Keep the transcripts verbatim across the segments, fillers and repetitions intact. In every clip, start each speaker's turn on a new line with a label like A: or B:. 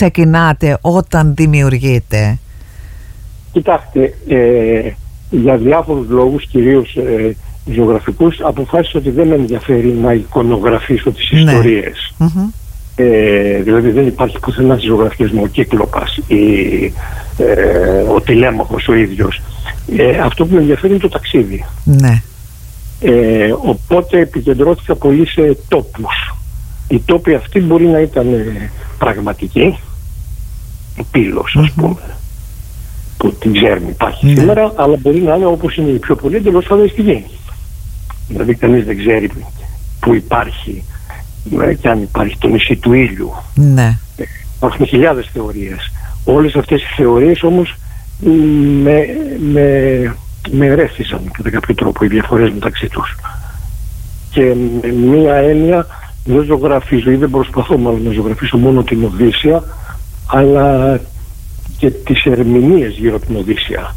A: ξεκινάτε όταν δημιουργείτε?
B: Κοιτάξτε, ε, για διάφορους λόγους, κυρίως ε, ζωγραφικούς, αποφάσισα ότι δεν με ενδιαφέρει να εικονογραφήσω τις
A: ναι.
B: ιστορίες.
A: Mm-hmm.
B: Ε, δηλαδή δεν υπάρχει πουθενά στις ζωγραφικές μου ο Κύκλοπας ή ε, ο Τηλέμαχος ο ίδιος. Ε, αυτό που με ενδιαφέρει είναι το ταξίδι.
A: Ναι.
B: Ε, οπότε επικεντρώθηκα πολύ σε τόπους. Οι τόποι αυτοί μπορεί να ήταν ε, πραγματικοί, η Πύλος ας πούμε, mm-hmm. που την ξέρουμε υπάρχει mm-hmm. σήμερα, αλλά μπορεί να είναι όπως είναι οι πιο πολλοί εντελώς φανταστικοί. Δηλαδή κανείς δεν ξέρει που υπάρχει και αν υπάρχει το νησί του ήλιου.
A: Ναι.
B: Υπάρχουν χιλιάδες θεωρίες. Όλες αυτές οι θεωρίες όμως με, με, με ερέθησαν κατά κάποιο τρόπο οι διαφορές μεταξύ τους. Και με μία έννοια δεν ζωγραφίζω ή δεν προσπαθώ μάλλον να ζωγραφίσω μόνο την Οδύσσεια, αλλά και τις ερμηνείες γύρω από την Οδύσσεια.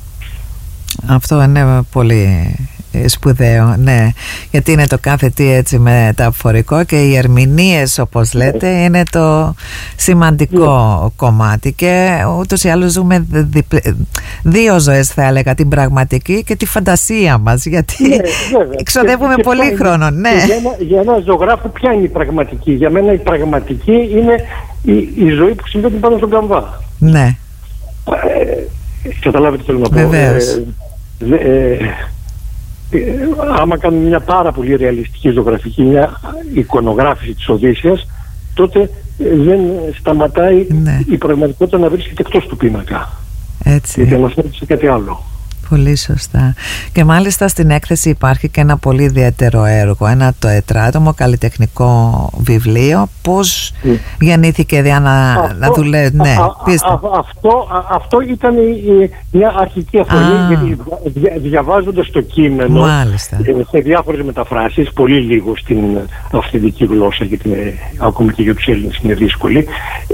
A: Αυτό είναι πολύ σπουδαίο, ναι, γιατί είναι το κάθε τι έτσι μεταφορικό και οι ερμηνείες, όπως λέτε, yeah. είναι το σημαντικό yeah. κομμάτι, και ούτως ή άλλως ζούμε διπλ... δύο ζωές, θα έλεγα, την πραγματική και τη φαντασία μας, γιατί yeah, εξοδεύουμε και, πολύ και χρόνο. Ναι.
B: Για, ένα, για ένα ζωγράφο ποια είναι η πραγματική? Για μένα η πραγματική είναι η, η ζωή που συμβαίνει πάνω στον καμβά.
A: Ναι.
B: Ε, καταλάβετε τι θέλω να πω.
A: Βεβαίως.
B: Ε, ε, Ε, άμα κάνουμε μια πάρα πολύ ρεαλιστική ζωγραφική, μια εικονογράφηση της Οδύσσειας, τότε ε, δεν σταματάει
A: ναι.
B: η πραγματικότητα να βρίσκεται εκτός του πίνακα.
A: Έτσι.
B: Γιατί αναφέρεται σε κάτι άλλο.
A: Πολύ σωστά. Και μάλιστα στην έκθεση υπάρχει και ένα πολύ ιδιαίτερο έργο, ένα το τετράτομο καλλιτεχνικό βιβλίο. Πώς mm. γεννήθηκε δια να, αυτό, να δουλεύει? Ναι, α, α, α,
B: αυτό, α, αυτό ήταν η, μια αρχική αφορμή, γιατί δια, διαβάζοντας το κείμενο μάλιστα. σε διάφορες μεταφράσεις, πολύ λίγο στην αυθεντική γλώσσα, γιατί είναι, ακόμη και για τους Έλληνες είναι δύσκολη,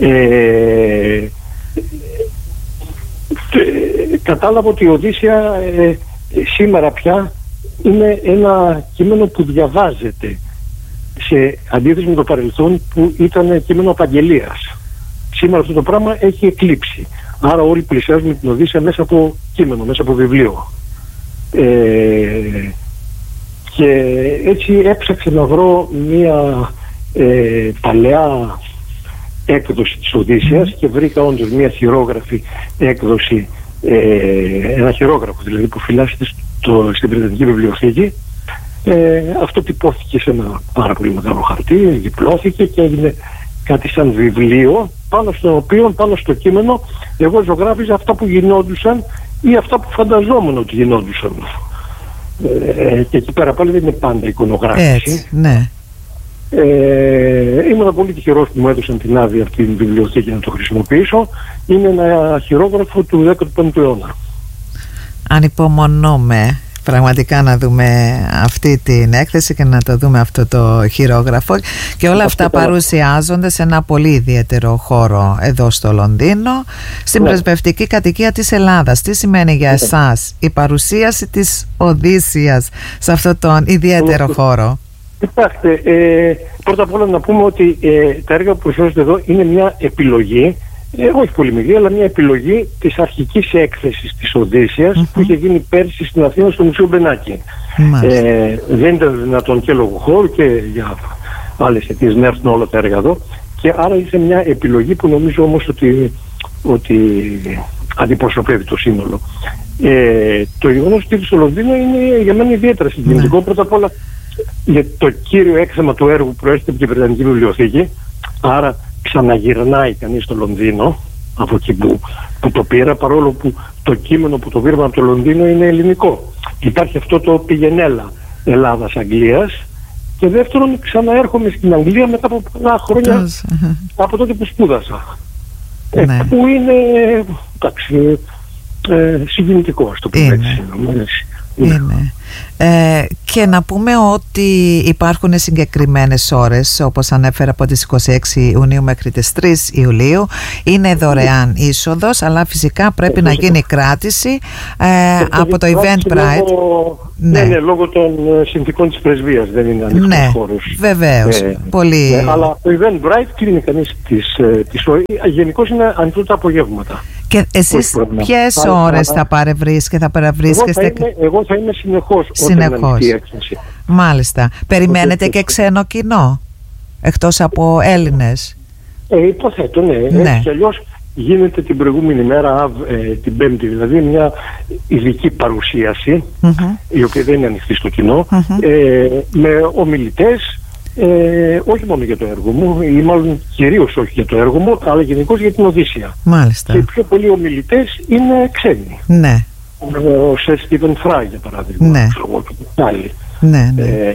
B: ε, κατάλαβα ότι η Οδύσσεια ε, σήμερα πια είναι ένα κείμενο που διαβάζεται, σε αντίθεση με το παρελθόν που ήταν κείμενο απαγγελίας. Σήμερα αυτό το πράγμα έχει εκλείψει. Άρα όλοι πλησιάζουν την Οδύσσεια μέσα από κείμενο, μέσα από βιβλίο. Ε, και έτσι έψαξα να βρω μια ε, παλαιά έκδοση της Οδύσσειας και βρήκα όντως μια χειρόγραφη έκδοση, ε, ένα χειρόγραφο δηλαδή που φυλάσσεται στο, στην Βρετανική Βιβλιοθήκη. Ε, αυτό τυπώθηκε σε ένα πάρα πολύ μεγάλο χαρτί, διπλώθηκε και έγινε κάτι σαν βιβλίο, πάνω στο οποίο, πάνω στο κείμενο, εγώ ζωγράφιζα αυτά που γινόντουσαν ή αυτά που φανταζόμουν ότι γινόντουσαν. Ε, και εκεί πέρα πάλι δεν είναι πάντα εικονογράφηση.
A: Έτσι, ναι.
B: Ε, ήμουν πολύ τυχερός που μου έδωσαν την άδεια από την βιβλιοθήκη να το χρησιμοποιήσω. Είναι ένα χειρόγραφο του δέκατου πέμπτου αιώνα.
A: Ανυπομονούμε πραγματικά να δούμε αυτή την έκθεση και να το δούμε αυτό το χειρόγραφο, και όλα αυτά αυτό παρουσιάζονται σε ένα πολύ ιδιαίτερο χώρο εδώ στο Λονδίνο, στην ναι. πρεσβευτική κατοικία της Ελλάδας. Τι σημαίνει για εσάς η παρουσίαση της Οδύσσειας σε αυτόν τον ιδιαίτερο ναι. χώρο?
B: Κοιτάξτε, ε, πρώτα απ' όλα να πούμε ότι ε, τα έργα που παρουσιάζονται εδώ είναι μια επιλογή, ε, όχι πολύ μικρή, αλλά μια επιλογή της αρχικής έκθεσης της Οδύσσειας mm-hmm. που είχε γίνει πέρσι στην Αθήνα στο Μουσείο Μπενάκη. Ε, δεν ήταν δυνατόν και λόγω χώρου και για άλλες αιτίες να έρθουν όλα τα έργα εδώ, και άρα είχε μια επιλογή που νομίζω όμως ότι, ότι αντιπροσωπεύει το σύνολο. Ε, το γεγονός ότι στο Λονδίνο είναι για μένα ιδιαίτερα συγκινητικό. Mm-hmm. Πρώτα απ' όλα για το κύριο έκθεμα του έργου προέρχεται από την Βρετανική Βιβλιοθήκη, άρα ξαναγυρνάει κανείς στο Λονδίνο από εκεί που, που το πήρα, παρόλο που το κείμενο που το πήραμε από το Λονδίνο είναι ελληνικό. Υπάρχει αυτό το πηγενέλα Ελλάδας-Αγγλίας, και δεύτερον ξαναέρχομαι στην Αγγλία μετά από πολλά χρόνια από τότε που σπούδασα. Ε, ναι. Που είναι εντάξει, ε, συγκινητικό, ας το πούμε έτσι.
A: Είναι. Είναι. Ε, Και να πούμε ότι υπάρχουν συγκεκριμένες ώρες, όπως ανέφερα, από τις είκοσι έξι Ιουνίου μέχρι τις τρεις Ιουλίου. Είναι δωρεάν είσοδος, αλλά φυσικά πρέπει να γίνει κράτηση ε, από το Eventbrite.
B: Λόγω, ναι. Ναι, ναι, λόγω των συνθηκών της πρεσβείας δεν είναι ανοιχτός
A: ναι,
B: χώρος.
A: Βεβαίως.
B: Ε,
A: πολύ...
B: ναι, αλλά το Eventbrite κλείνει κανείς τις, τις ώρες. Γενικώς είναι ανοιχτό τα απογεύματα.
A: Και εσείς ποιες ώρες θα παρευρίσκετε, θα παρευρίσκεστε?
B: Εγώ θα είμαι, εγώ θα είμαι συνεχώς,
A: συνεχώς.
B: όταν είναι η έκθεση.
A: Μάλιστα. Περιμένετε και ξένο κοινό, εκτός από Έλληνες?
B: Ε, υποθέτω, ναι.
A: ναι.
B: Έτσι κι αλλιώς γίνεται την προηγούμενη μέρα, ε, την Πέμπτη δηλαδή, μια ειδική παρουσίαση, mm-hmm. η οποία δεν είναι ανοιχτή στο κοινό, mm-hmm. ε, με ομιλητές, Ε, όχι μόνο για το έργο μου, ή μάλλον κυρίως όχι για το έργο μου, αλλά γενικώς για την Οδύσσεια.
A: Μάλιστα.
B: Και οι πιο πολλοί ομιλητές είναι ξένοι.
A: Ναι.
B: Ο Σερ Στίβεν Φράι, για παράδειγμα.
A: Ναι.
B: Άλλοι.
A: Ναι, ναι. Ε,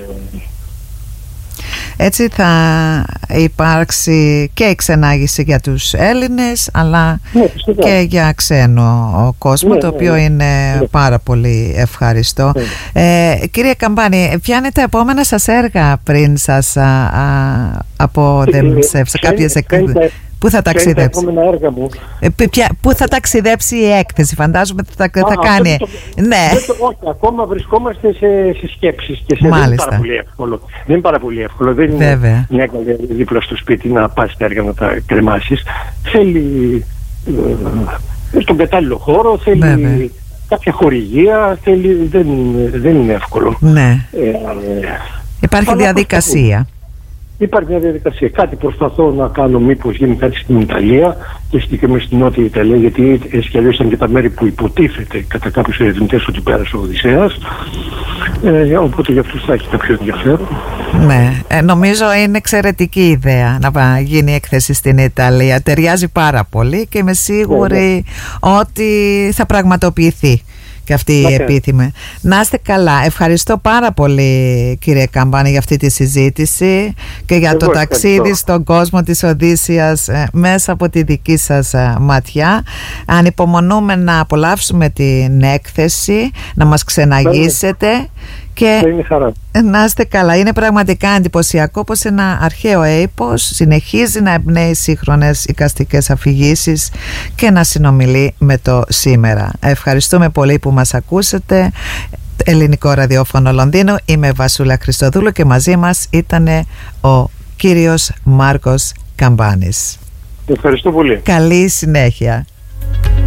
A: Έτσι θα υπάρξει και η ξενάγηση για τους Έλληνες, αλλά ναι, και για ξένο κόσμο, ναι, το οποίο ναι, είναι ναι. πάρα πολύ ευχαριστώ. Ναι. Ε, κύριε Καμπάνη, ποια είναι τα επόμενα σας έργα πριν σας α, α, αποδεμψεύσω κάποιες εκδηλώσεις? Πού θα ταξιδέψει? Ε, ποια, πού θα ταξιδέψει η έκθεση? Φαντάζομαι θα, θα, θα κάνει.
B: Το,
A: ναι.
B: το, όχι, ακόμα βρισκόμαστε σε, σε σκέψεις και σε, δεν είναι πάρα πολύ εύκολο. Δεν είναι πάρα πολύ εύκολο. Δεν είναι Βέβαια. μια καλή δίπλα στο σπίτι να πας τα έργα να τα κρεμάσεις. Θέλει ε, στον κατάλληλο χώρο, θέλει Βέβαια. κάποια χορηγία, θέλει, δεν, δεν είναι εύκολο.
A: Ναι.
B: Ε,
A: Υπάρχει διαδικασία.
B: Υπάρχει μια διαδικασία. Κάτι προσπαθώ να κάνω, μήπως γίνει κάτι στην Ιταλία και συγκεκριμένα στην Νότια Ιταλία, γιατί έτσι κι αλλιώς ήταν και τα μέρη που υποτίθεται κατά κάποιους ερευνητές ότι πέρασε ο Οδυσσέας. Ε, οπότε για αυτούς θα έχει κάποιο ενδιαφέρον.
A: Ναι, ε, νομίζω είναι εξαιρετική ιδέα να γίνει έκθεση στην Ιταλία. Ταιριάζει πάρα πολύ και είμαι σίγουρη ναι, ναι. ότι θα πραγματοποιηθεί και αυτή η okay. επίθυμη. Να είστε καλά. Ευχαριστώ πάρα πολύ, κύριε Καμπάνη, για αυτή τη συζήτηση και για Εγώ το ταξίδι ευχαριστώ. στον κόσμο της Οδύσσειας ε, μέσα από τη δική σας ε, ματιά. Ανυπομονούμε να απολαύσουμε την έκθεση, να μας ξεναγήσετε και να είστε καλά. Είναι πραγματικά εντυπωσιακό πως ένα αρχαίο έπος συνεχίζει να εμπνέει σύγχρονες εικαστικές αφηγήσεις και να συνομιλεί με το σήμερα. Ευχαριστούμε πολύ που μας ακούσατε. Ελληνικό ραδιόφωνο Λονδίνο. Είμαι Βασούλα Χριστοδούλου και μαζί μας ήταν ο κύριος Μάρκος Καμπάνης.
B: Ευχαριστώ πολύ.
A: Καλή συνέχεια.